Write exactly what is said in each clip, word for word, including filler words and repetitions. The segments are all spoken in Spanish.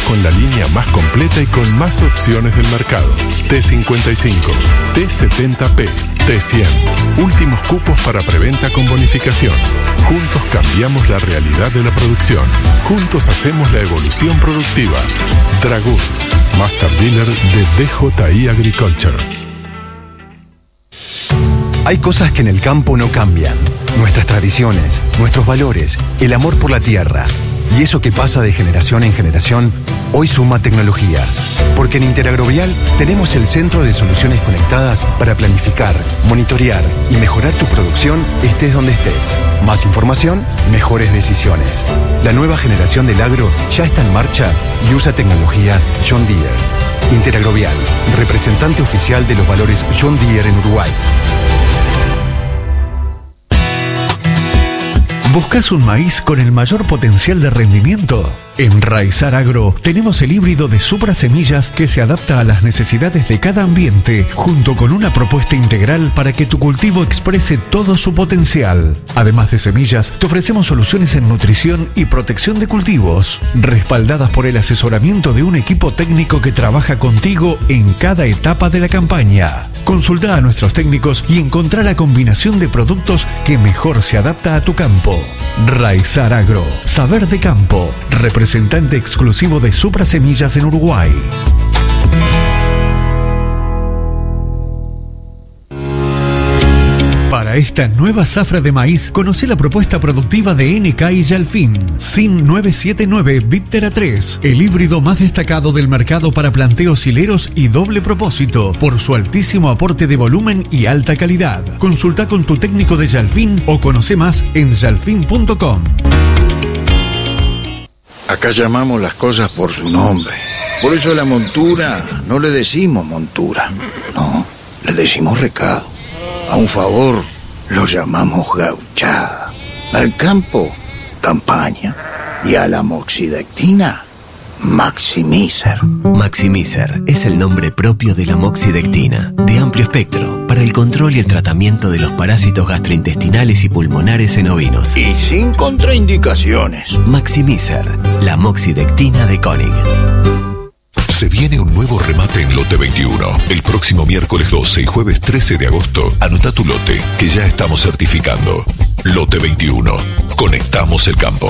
con la línea más completa y con más opciones del mercado. T cincuenta y cinco, T setenta P, T cien. Últimos cupos para preventa con bonificación. Juntos cambiamos la realidad de la producción. Juntos hacemos la evolución productiva. Dragún, Master Dealer de D J I Agriculture. Hay cosas que en el campo no cambian. Nuestras tradiciones, nuestros valores, el amor por la tierra. Y eso que pasa de generación en generación, hoy suma tecnología. Porque en Interagrovial tenemos el centro de soluciones conectadas para planificar, monitorear y mejorar tu producción estés donde estés. Más información, mejores decisiones. La nueva generación del agro ya está en marcha y usa tecnología John Deere. Interagrovial, representante oficial de los valores John Deere en Uruguay. ¿Buscas un maíz con el mayor potencial de rendimiento? En Raizar Agro tenemos el híbrido de Supra Semillas que se adapta a las necesidades de cada ambiente, junto con una propuesta integral para que tu cultivo exprese todo su potencial. Además de semillas, te ofrecemos soluciones en nutrición y protección de cultivos, respaldadas por el asesoramiento de un equipo técnico que trabaja contigo en cada etapa de la campaña. Consulta a nuestros técnicos y encontrá la combinación de productos que mejor se adapta a tu campo. Raizar Agro, saber de campo, representante exclusivo de Supra Semillas en Uruguay. Para esta nueva zafra de maíz, conoce la propuesta productiva de N K y Yalfin. S I N nueve siete nueve Viptera tres, el híbrido más destacado del mercado para planteos hileros y doble propósito, por su altísimo aporte de volumen y alta calidad. Consulta con tu técnico de Yalfin o conoce más en yalfin punto com. Acá llamamos las cosas por su nombre. Por eso a la montura no le decimos montura, no, le decimos recado. A un favor lo llamamos gauchada. Al campo, campaña. Y a la moxidectina, Maximizer. Maximizer es el nombre propio de la moxidectina, de amplio espectro, para el control y el tratamiento de los parásitos gastrointestinales y pulmonares en ovinos. Y sin contraindicaciones. Maximizer, la moxidectina de Koenig. Se viene un nuevo remate en Lote veintiuno. El próximo miércoles doce y jueves trece de agosto. Anota tu lote, que ya estamos certificando. Lote veintiuno. Conectamos el campo.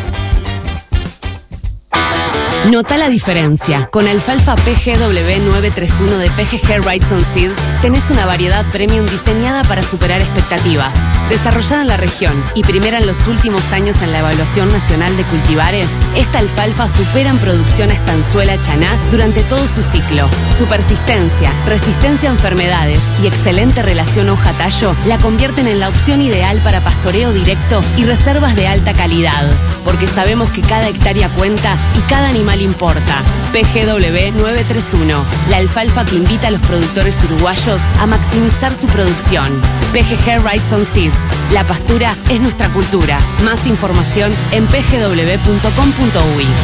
Nota la diferencia. Con alfalfa P G W novecientos treinta y uno de P G G Wrightson Seeds tenés una variedad premium diseñada para superar expectativas. Desarrollada en la región y primera en los últimos años en la evaluación nacional de cultivares, esta alfalfa supera en producción a estanzuela chaná durante todo su ciclo. Su persistencia, resistencia a enfermedades y excelente relación hoja-tallo la convierten en la opción ideal para pastoreo directo y reservas de alta calidad. Porque sabemos que cada hectárea cuenta y cada animal importa. P G W novecientos treinta y uno, la alfalfa que invita a los productores uruguayos a maximizar su producción. P G G Wrightson Seeds, la pastura es nuestra cultura. Más información en p g w punto com punto u y.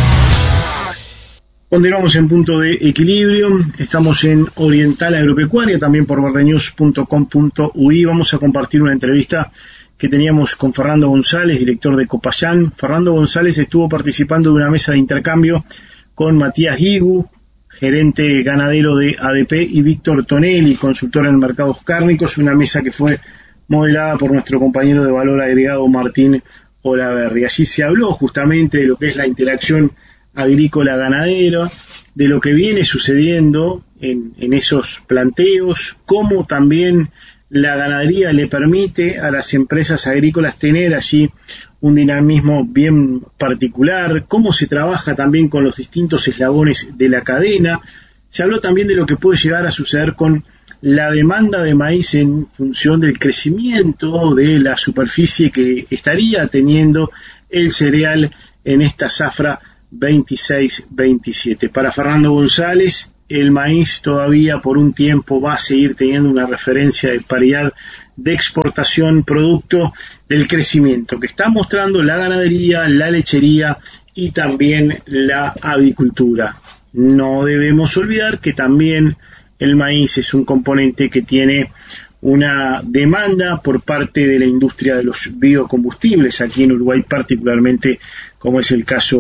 Continuamos en Punto de Equilibrio, estamos en Oriental Agropecuaria, también por verdenews punto com punto u y. Vamos a compartir una entrevista que teníamos con Fernando González, director de Copayán. Fernando González estuvo participando de una mesa de intercambio con Matías Guigu, gerente ganadero de A D P, y Víctor Tonelli, consultor en mercados cárnicos, una mesa que fue modelada por nuestro compañero de valor agregado Martín Olaverri. Allí se habló justamente de lo que es la interacción agrícola-ganadera, de lo que viene sucediendo en, en esos planteos, cómo también la ganadería le permite a las empresas agrícolas tener allí un dinamismo bien particular, cómo se trabaja también con los distintos eslabones de la cadena. Se habló también de lo que puede llegar a suceder con la demanda de maíz en función del crecimiento de la superficie que estaría teniendo el cereal en esta zafra veintiséis veintisiete. Para Fernando González, el maíz todavía por un tiempo va a seguir teniendo una referencia de paridad de exportación producto del crecimiento que está mostrando la ganadería, la lechería y también la avicultura. No debemos olvidar que también el maíz es un componente que tiene una demanda por parte de la industria de los biocombustibles, aquí en Uruguay particularmente, como es el caso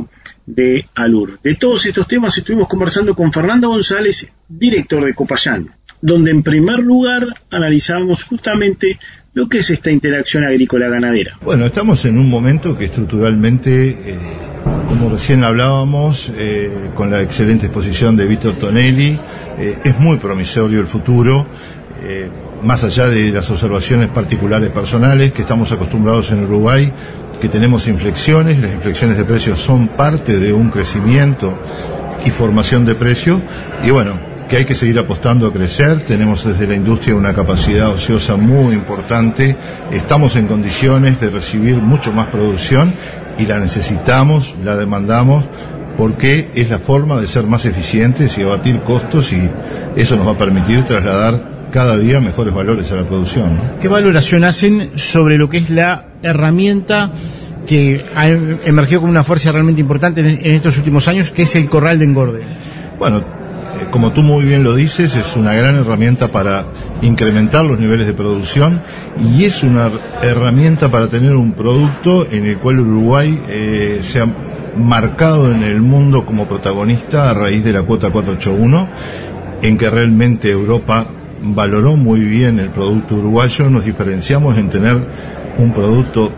de Alur. De todos estos temas estuvimos conversando con Fernando González, director de Copayán, donde en primer lugar analizamos justamente lo que es esta interacción agrícola-ganadera. Bueno, estamos en un momento que estructuralmente, eh, como recién hablábamos, eh, con la excelente exposición de Víctor Tonelli, eh, es muy promisorio el futuro, eh, más allá de las observaciones particulares personales que estamos acostumbrados en Uruguay, que tenemos inflexiones, las inflexiones de precios son parte de un crecimiento y formación de precio, y bueno, que hay que seguir apostando a crecer. Tenemos desde la industria una capacidad ociosa muy importante, estamos en condiciones de recibir mucho más producción y la necesitamos, la demandamos, porque es la forma de ser más eficientes y abatir costos, y eso nos va a permitir trasladar cada día mejores valores a la producción, ¿no? ¿Qué valoración hacen sobre lo que es la herramienta que ha emergido como una fuerza realmente importante en estos últimos años, que es el corral de engorde? Bueno, como tú muy bien lo dices, es una gran herramienta para incrementar los niveles de producción y es una herramienta para tener un producto en el cual Uruguay eh, se ha marcado en el mundo como protagonista a raíz de la cuota cuatrocientos ochenta y uno, en que realmente Europa valoró muy bien el producto uruguayo. Nos diferenciamos en tener un producto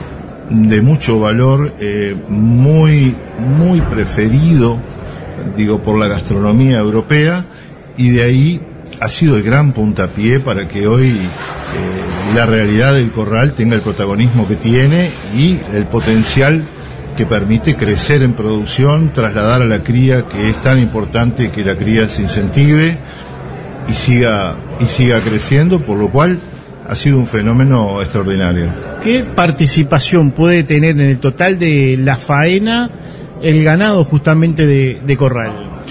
de mucho valor, eh, muy, muy preferido, digo, por la gastronomía europea, y de ahí ha sido el gran puntapié para que hoy eh, la realidad del corral tenga el protagonismo que tiene y el potencial que permite crecer en producción, trasladar a la cría, que es tan importante que la cría se incentive y siga, y siga creciendo, por lo cual ha sido un fenómeno extraordinario. ¿Qué participación puede tener en el total de la faena el ganado justamente de, de corral?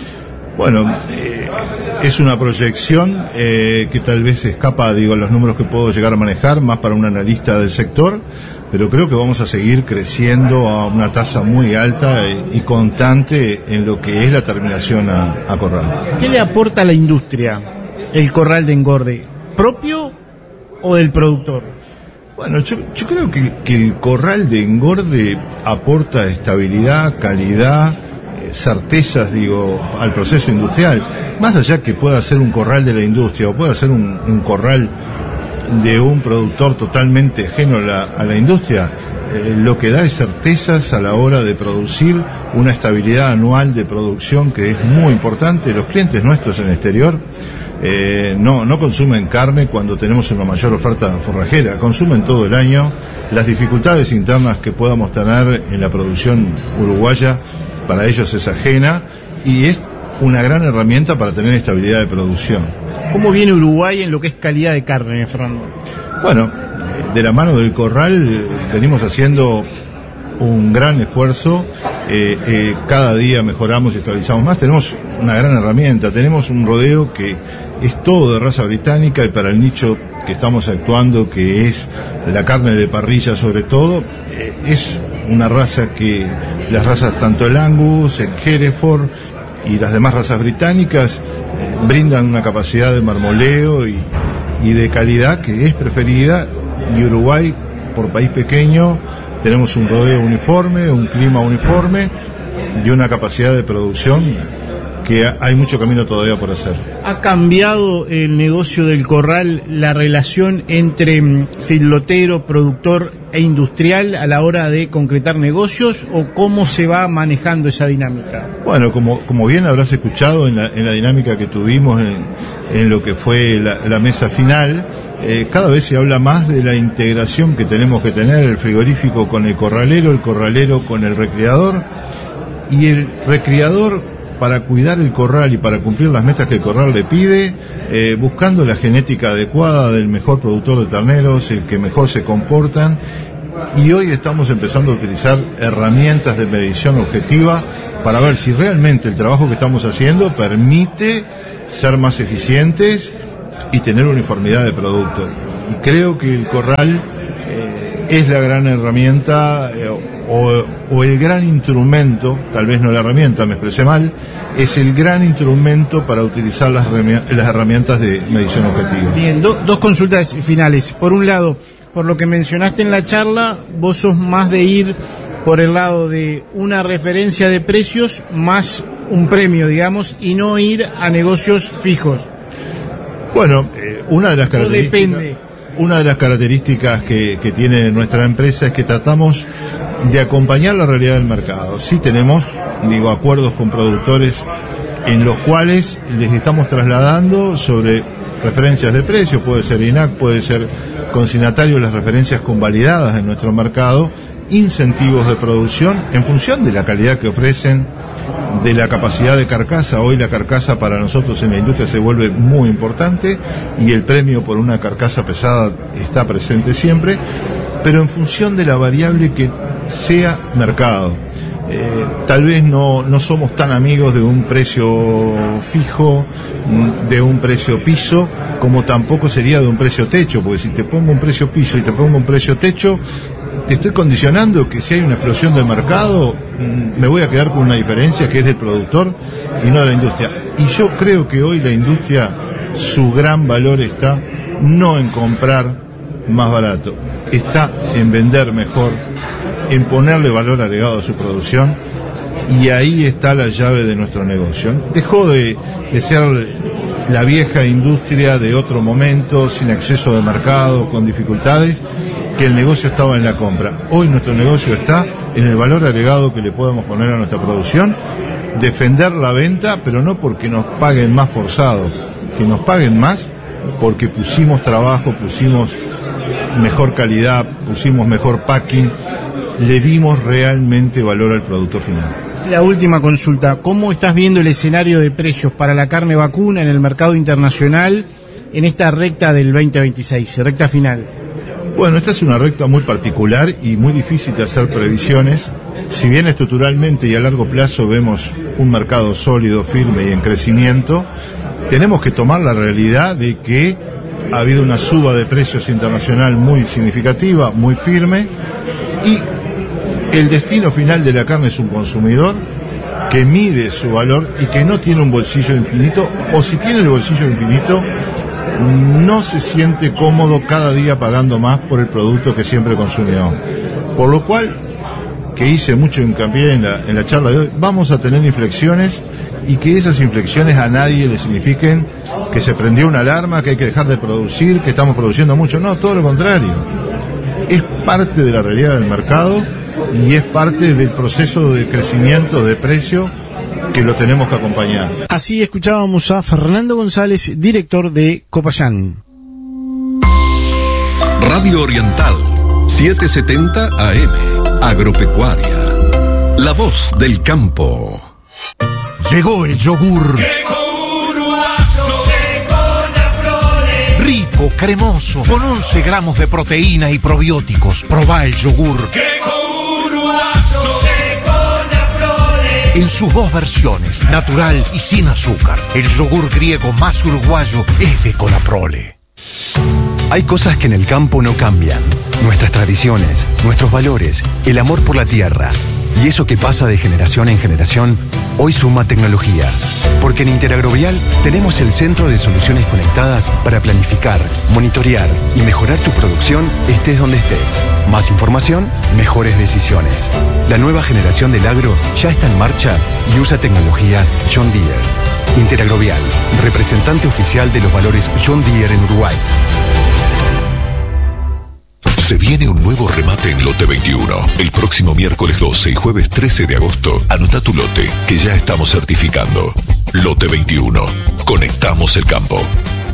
Bueno, eh, es una proyección eh, que tal vez escapa, digo, a los números que puedo llegar a manejar, más para un analista del sector, pero creo que vamos a seguir creciendo a una tasa muy alta y, y constante en lo que es la terminación a, a corral. ¿Qué le aporta a la industria el corral de engorde? ¿Propio o del productor? Bueno, yo, yo creo que, que el corral de engorde aporta estabilidad, calidad, eh, certezas, digo, al proceso industrial. Más allá que pueda ser un corral de la industria o pueda ser un, un corral de un productor totalmente ajeno a la, a la industria, eh, lo que da es certezas a la hora de producir, una estabilidad anual de producción que es muy importante. Los clientes nuestros en el exterior Eh, no, no consumen carne cuando tenemos una mayor oferta forrajera, consumen todo el año. Las dificultades internas que podamos tener en la producción uruguaya para ellos es ajena y es una gran herramienta para tener estabilidad de producción. ¿Cómo viene Uruguay en lo que es calidad de carne, Fernando? Bueno, de la mano del corral venimos haciendo un gran esfuerzo, eh, eh, cada día mejoramos y estabilizamos más. Tenemos una gran herramienta, tenemos un rodeo que es todo de raza británica, y para el nicho que estamos actuando, que es la carne de parrilla sobre todo, eh, es una raza que las razas tanto el Angus, el Hereford y las demás razas británicas eh, brindan una capacidad de marmoleo y, y de calidad que es preferida, y Uruguay, por país pequeño, tenemos un rodeo uniforme, un clima uniforme y una capacidad de producción que hay mucho camino todavía por hacer. ¿Ha cambiado el negocio del corral, la relación entre feedlotero, productor e industrial a la hora de concretar negocios, o cómo se va manejando esa dinámica? Bueno, como, como bien habrás escuchado en la, en la dinámica que tuvimos en, en lo que fue la, la mesa final, eh, cada vez se habla más de la integración que tenemos que tener, el frigorífico con el corralero, el corralero con el recreador, y el recreador para cuidar el corral y para cumplir las metas que el corral le pide, eh, buscando la genética adecuada del mejor productor de terneros, el que mejor se comportan, y hoy estamos empezando a utilizar herramientas de medición objetiva para ver si realmente el trabajo que estamos haciendo permite ser más eficientes y tener uniformidad de producto. Y creo que el corral eh, es la gran herramienta eh, o, o el gran instrumento, tal vez no la herramienta, me expresé mal, es el gran instrumento para utilizar las, las herramientas de medición objetiva. Bien, do, dos consultas finales. Por un lado, por lo que mencionaste en la charla, vos sos más de ir por el lado de una referencia de precios más un premio, digamos, y no ir a negocios fijos. Bueno, eh, una de las características, depende. Una de las características que, que tiene nuestra empresa es que tratamos de acompañar la realidad del mercado. Sí tenemos, digo, acuerdos con productores en los cuales les estamos trasladando sobre referencias de precios, puede ser I N A C, puede ser consignatario, las referencias convalidadas en nuestro mercado, incentivos de producción en función de la calidad que ofrecen, de la capacidad de carcasa. Hoy la carcasa para nosotros en la industria se vuelve muy importante y el premio por una carcasa pesada está presente siempre, pero en función de la variable que sea mercado. Eh, tal vez no, no somos tan amigos de un precio fijo, de un precio piso, como tampoco sería de un precio techo, porque si te pongo un precio piso y te pongo un precio techo, te estoy condicionando que si hay una explosión de mercado, me voy a quedar con una diferencia que es del productor y no de la industria. Y yo creo que hoy la industria, su gran valor está no en comprar más barato, está en vender mejor, en ponerle valor agregado a su producción, y ahí está la llave de nuestro negocio. Dejó de, de ser la vieja industria de otro momento, sin acceso de mercado, con dificultades, que el negocio estaba en la compra. Hoy nuestro negocio está en el valor agregado que le podemos poner a nuestra producción, defender la venta, pero no porque nos paguen más forzado, que nos paguen más porque pusimos trabajo, pusimos mejor calidad, pusimos mejor packing, le dimos realmente valor al producto final. La última consulta, ¿cómo estás viendo el escenario de precios para la carne vacuna en el mercado internacional en esta recta del veinte veintiséis, recta final? Bueno, esta es una recta muy particular y muy difícil de hacer previsiones. Si bien estructuralmente y a largo plazo vemos un mercado sólido, firme y en crecimiento, tenemos que tomar la realidad de que ha habido una suba de precios internacional muy significativa, muy firme, y el destino final de la carne es un consumidor que mide su valor y que no tiene un bolsillo infinito, o si tiene el bolsillo infinito, no se siente cómodo cada día pagando más por el producto que siempre consumió. Por lo cual, que hice mucho hincapié en la, en la charla de hoy, vamos a tener inflexiones, y que esas inflexiones a nadie le signifiquen que se prendió una alarma, que hay que dejar de producir, que estamos produciendo mucho. No, todo lo contrario. Es parte de la realidad del mercado y es parte del proceso de crecimiento de precio que lo tenemos que acompañar. Así escuchábamos a Fernando González, director de Copayán. Radio Oriental, setecientos setenta A M, Agropecuaria, la voz del campo. Llegó el yogur. Rico, cremoso, con once gramos de proteína y probióticos. Probá el yogur. En sus dos versiones, natural y sin azúcar. El yogur griego más uruguayo es de Conaprole. Hay cosas que en el campo no cambian. Nuestras tradiciones, nuestros valores, el amor por la tierra. Y eso que pasa de generación en generación, hoy suma tecnología. Porque en Interagrovial tenemos el centro de soluciones conectadas para planificar, monitorear y mejorar tu producción estés donde estés. Más información, mejores decisiones. La nueva generación del agro ya está en marcha y usa tecnología John Deere. Interagrovial, representante oficial de los valores John Deere en Uruguay. Se viene un nuevo remate en Lote veintiuno. El próximo miércoles doce y jueves trece de agosto, anota tu lote, que ya estamos certificando. Lote veintiuno. Conectamos el campo.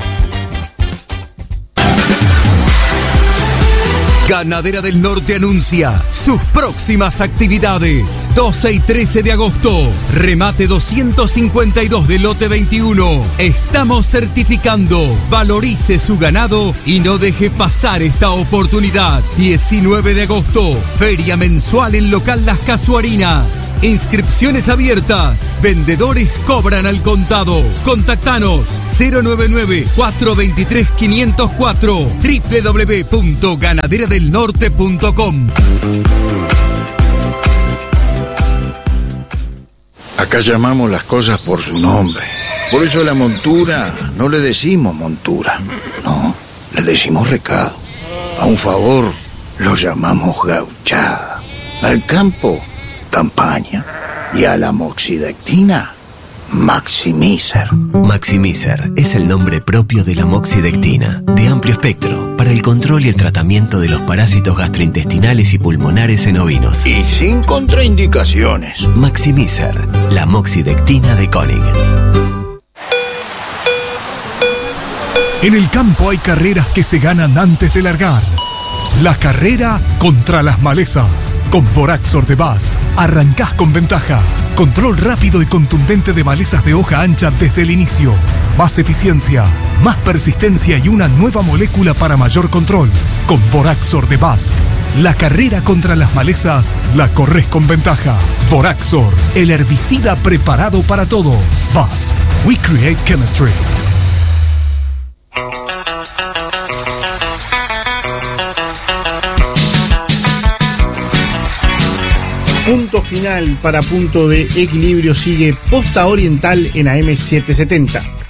Ganadera del Norte anuncia sus próximas actividades. doce y trece de agosto, remate doscientos cincuenta y dos de Lote veintiuno. Estamos certificando. Valorice su ganado y no deje pasar esta oportunidad. diecinueve de agosto, feria mensual en local Las Casuarinas. Inscripciones abiertas. Vendedores cobran al contado. Contactanos cero nueve nueve, cuatro dos tres, cinco cero cuatro, doble u doble u doble u punto ganadera del norte punto com. Acá llamamos las cosas por su nombre. Por eso la montura no le decimos montura, no, le decimos recado. A un favor lo llamamos gauchada. Al campo, campaña. Y a la moxidectina, Maximizer. Maximizer es el nombre propio de la moxidectina, de amplio espectro, para el control y el tratamiento de los parásitos gastrointestinales y pulmonares en ovinos. Y sin contraindicaciones. Maximizer, la moxidectina de Koenig. En el campo hay carreras que se ganan antes de largar. La carrera contra las malezas. Con Boraxor de B A S F arrancás con ventaja. Control rápido y contundente de malezas de hoja ancha desde el inicio. Más eficiencia, más persistencia y una nueva molécula para mayor control. Con Boraxor de B A S F, la carrera contra las malezas la corres con ventaja. Boraxor, el herbicida preparado para todo. B A S F, we create chemistry. Punto final para Punto de Equilibrio. Sigue Posta Oriental en A M setecientos setenta.